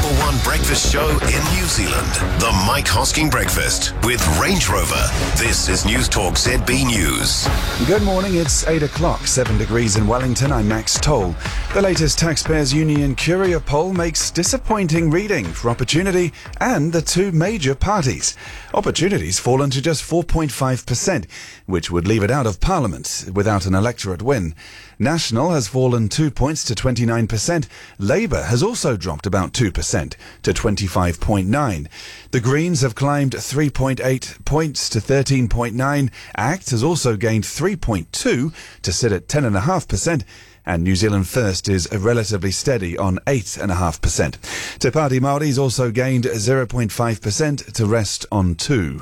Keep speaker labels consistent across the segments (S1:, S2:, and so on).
S1: #1 breakfast show in New Zealand. The Mike Hosking Breakfast with Range Rover. This is News Talk ZB News.
S2: Good morning, it's 8 o'clock, 7 degrees in Wellington. I'm Max Toll. The latest Taxpayers Union Curia poll makes disappointing reading for Opportunity and the two major parties. Opportunity's fallen to just 4.5%, which would leave it out of Parliament without an electorate win. National has fallen 2 points to 29%. Labour has also dropped about 2% to 25.9%. The Greens have climbed 3.8 points to 13.9%. ACT has also gained 3.2 to sit at 10.5%. And New Zealand First is relatively steady on 8.5%. Te Pāti Māori's also gained 0.5% to rest on 2%.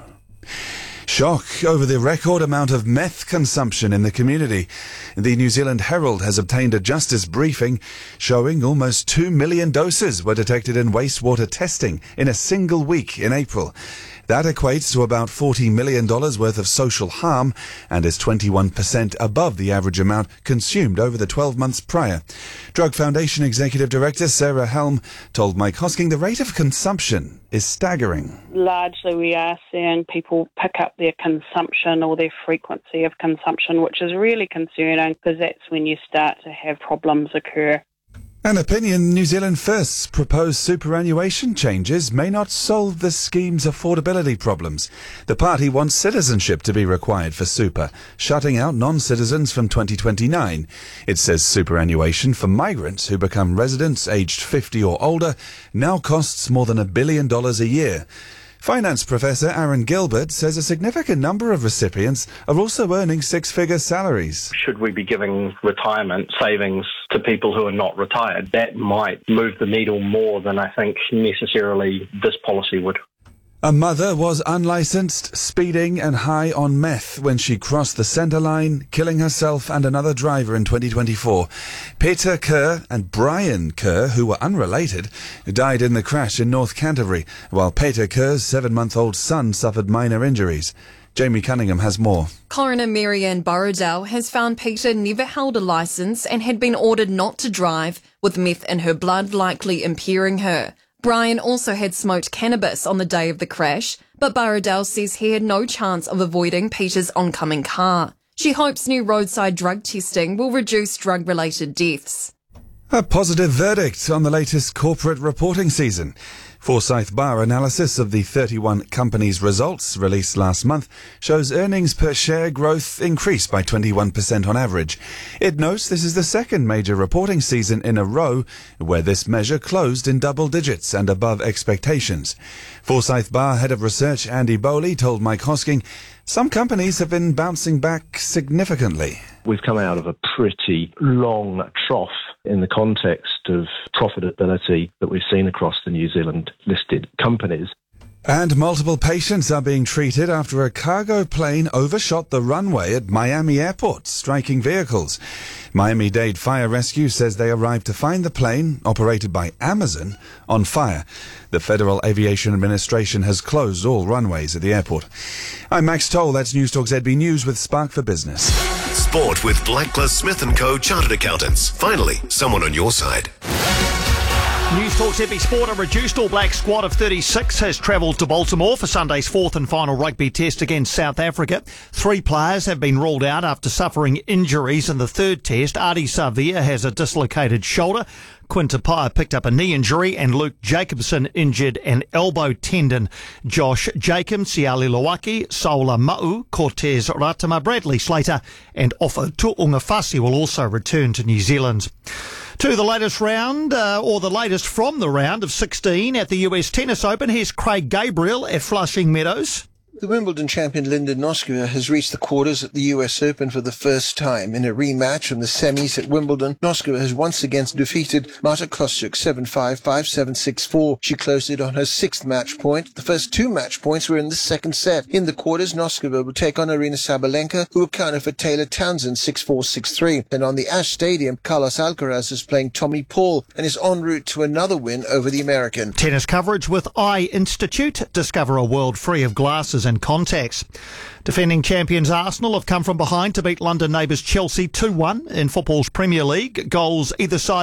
S2: Shock over the record amount of meth consumption in the community. The New Zealand Herald has obtained a justice briefing showing almost 2 million doses were detected in wastewater testing in a single week in April. That equates to about $40 million worth of social harm and is 21% above the average amount consumed over the 12 months prior. Drug Foundation Executive Director Sarah Helm told Mike Hosking the rate of consumption is staggering.
S3: Largely we are seeing people pick up their consumption or their frequency of consumption, which is really concerning because that's when you start to have problems occur.
S2: An opinion New Zealand First's proposed superannuation changes may not solve the scheme's affordability problems. The party wants citizenship to be required for super, shutting out non-citizens from 2029. It says superannuation for migrants who become residents aged 50 or older now costs more than $1 billion a year. Finance Professor Aaron Gilbert says a significant number of recipients are also earning six-figure salaries.
S4: Should we be giving retirement savings to people who are not retired? That might move the needle more than I think necessarily this policy would.
S2: A mother was unlicensed, speeding and high on meth when she crossed the centre line, killing herself and another driver in 2024. Peter Kerr and Brian Kerr, who were unrelated, died in the crash in North Canterbury, while Peter Kerr's 7-month-old son suffered minor injuries. Jamie Cunningham has more.
S5: Coroner Marianne Borrowdale has found Peter never held a licence and had been ordered not to drive, with meth in her blood likely impairing her. Brian also had smoked cannabis on the day of the crash, but Borrowdale says he had no chance of avoiding Peter's oncoming car. She hopes new roadside drug testing will reduce drug-related deaths.
S2: A positive verdict on the latest corporate reporting season. Forsyth Barr analysis of the 31 companies' results released last month shows earnings per share growth increased by 21% on average. It notes this is the second major reporting season in a row where this measure closed in double digits and above expectations. Forsyth Barr head of research Andy Bowley told Mike Hosking some companies have been bouncing back significantly.
S6: We've come out of a pretty long trough in the context of profitability that we've seen across the New Zealand listed companies.
S2: And multiple patients are being treated after a cargo plane overshot the runway at Miami Airport, striking vehicles. Miami-Dade Fire Rescue says they arrived to find the plane, operated by Amazon, on fire. The Federal Aviation Administration has closed all runways at the airport. I'm Max Toll, that's News Talk ZB News with Spark for Business.
S1: Sport with Blackler Smith & Co. Chartered Accountants. Finally, someone on your side.
S7: News Talk ZB Sport. A reduced All Black squad of 36 has travelled to Baltimore for Sunday's fourth and final rugby test against South Africa. 3 players have been ruled out after suffering injuries in the third test. Ardie Savea has a dislocated shoulder. Quinta Pye picked up a knee injury and Luke Jacobson injured an elbow tendon. Josh Jacobs, Siali Lawaki, Saula Ma'u, Cortez Ratama, Bradley Slater and Ofa Tu'ungafasi will also return to New Zealand. To the latest round, or the latest from the round of 16 at the US Tennis Open. Here's Craig Gabriel at Flushing Meadows.
S8: The Wimbledon champion Linda Noskova has reached the quarters at the US Open for the first time. In a rematch from the semis at Wimbledon, Noskova has once again defeated Marta Kostyuk 7-5, 5-7, 6-4. She closed it on her 6th match point. The first 2 match points were in the second set. In the quarters, Noskova will take on Arina Sabalenka, who accounted for Taylor Townsend 6-4, 6-3. And on the Ash Stadium, Carlos Alcaraz is playing Tommy Paul and is en route to another win over the American.
S7: Tennis coverage with Eye Institute. Discover a world free of glasses and contacts. Defending champions Arsenal have come from behind to beat London neighbours Chelsea 2-1 in football's Premier League. Goals either side